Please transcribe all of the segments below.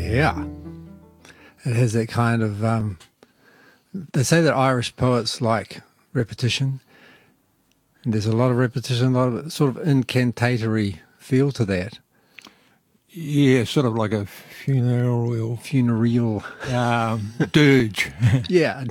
Yeah. It has that kind of, they say that Irish poets like repetition, and there's a lot of repetition, a lot of sort of incantatory feel to that. Yeah, sort of like a funereal dirge. Yeah.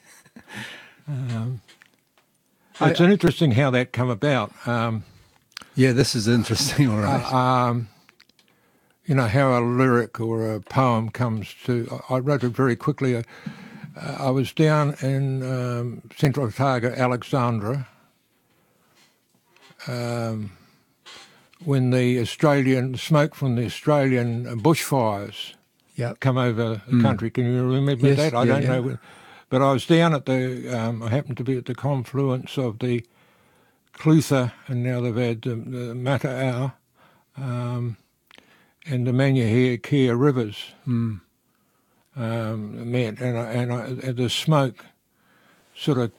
It's interesting how that come about. Yeah, this is interesting, all right. You know, how a lyric or a poem comes to... I wrote it very quickly. I was down in Central Otago, Alexandra, when the smoke from the Australian bushfires come over the country. Can you remember that? I don't know. But I was down at I happened to be at the confluence of the Clutha, and now they've had the Mataau, and the Manuhea rivers met, and the smoke sort of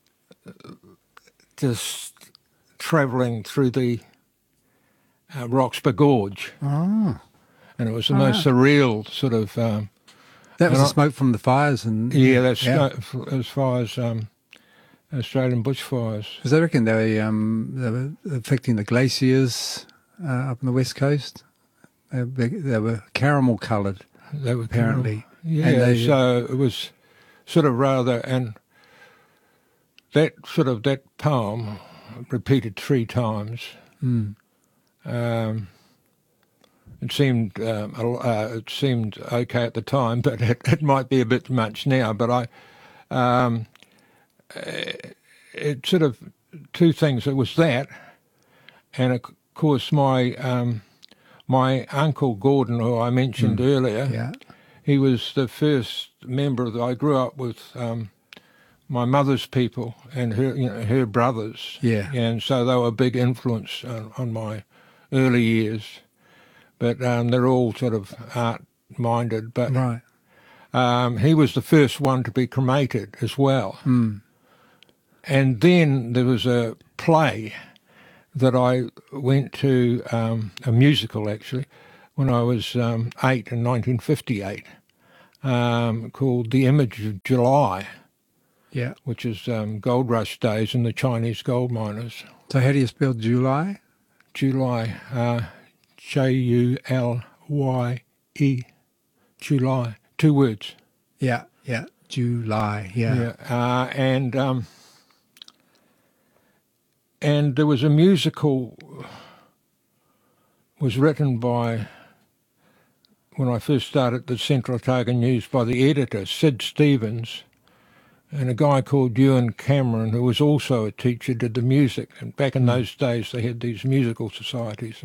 just travelling through the Roxburgh Gorge. Oh. And it was the most surreal sort of... that was the smoke from the fires? That's as far as Australian bushfires. Because I reckon they were affecting the glaciers up on the west coast. They were caramel coloured, apparently. So it was sort of rather... And that poem repeated 3 times. It seemed okay at the time, but it might be a bit much now. But it sort of 2 things. It was that, and of course my uncle Gordon, who I mentioned earlier, he was the first member that I grew up with. My mother's people and her brothers, and so they were a big influence on my early years. But they're all sort of art-minded. But he was the first one to be cremated as well. And then there was a play that I went to, a musical actually, when I was 8 in 1958, called The Image of July, which is gold rush days in the Chinese gold miners. So how do you spell July? July, J-U-L-Y-E, July, 2 words. Yeah, July, and there was a musical, was written by, when I first started the Central Otago News, by the editor, Sid Stevens, and a guy called Ewan Cameron, who was also a teacher, did the music. And back in those days, they had these musical societies.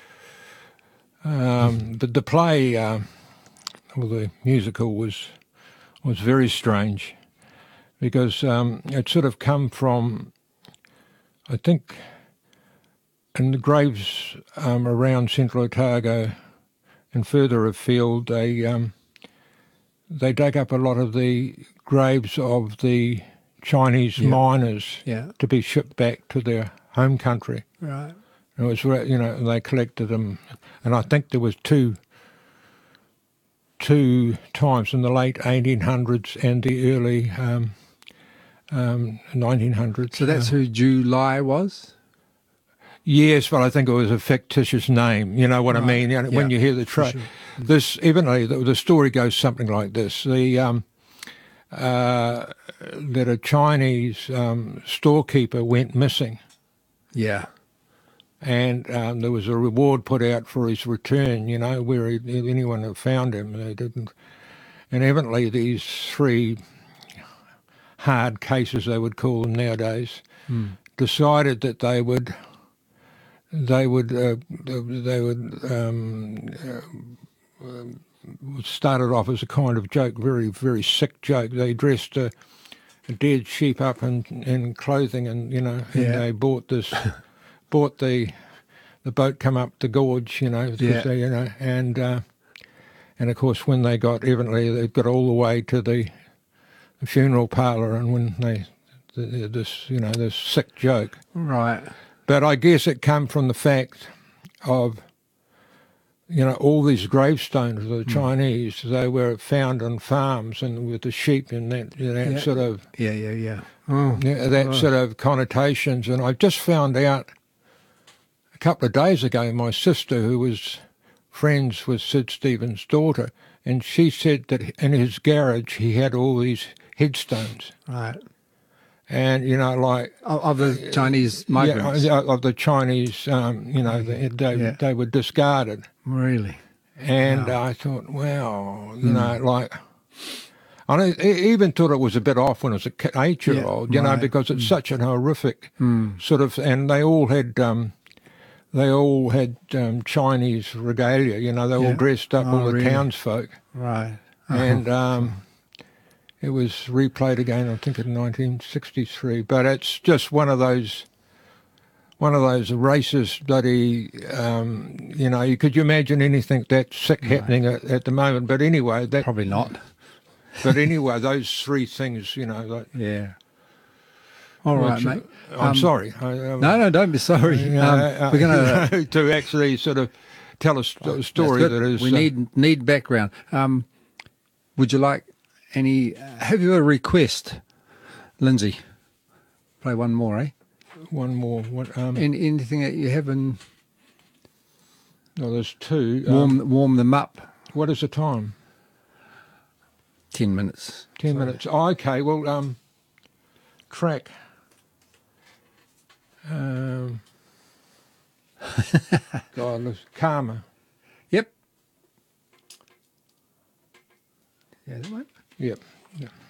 And the play, or the musical, was very strange, because it sort of come from, I think, in the graves around Central Otago and further afield, they dug up a lot of the graves of the Chinese miners to be shipped back to their home country. Right. And it was, they collected them, and I think there was two times in the late 1800s and the early 1900s. So that's who July was? Yes, but I think it was a fictitious name. You know what I mean? When you hear the this evidently the story goes something like this: that a Chinese storekeeper went missing. Yeah. And there was a reward put out for his return. Where anyone who found him, they didn't. And evidently, these 3 hard cases, they would call them nowadays, decided that they would started off as a kind of joke, very, very sick joke. They dressed a dead sheep up in clothing, and and they bought the boat come up the gorge, and of course when they got, evidently they got all the way to the funeral parlour, and when this sick joke. Right. But I guess it came from the fact of all these gravestones of the Chinese, they were found on farms and with the sheep and that sort of sort of connotations. And I just found out a couple of days ago, my sister, who was friends with Sid Stevens' daughter, and she said that in his garage he had all these headstones. Right. And, like... Of the Chinese migrants? Yeah, of the Chinese, they were discarded. Really? And I thought, wow, I even thought it was a bit off when I was an 8-year-old, because it's such an horrific sort of... And they all had... Chinese regalia, they all dressed up, all the townsfolk. Right. And it was replayed again, I think, in 1963. But it's just one of those racist bloody, could you imagine anything that sick happening at the moment? But anyway, probably not. But anyway, those three things, yeah. All right, mate. I'm sorry. No, don't be sorry. We're going to actually sort of tell a story that is... We need background. Would you like any... Have you a request, Lindsay? Play one more, eh? One more. What? Anything that you have in... No, there's two. Warm them up. What is the time? 10 minutes. 10 minutes. Oh, okay, well, crack. God, Karma. Yep. Yeah, that one? Yep.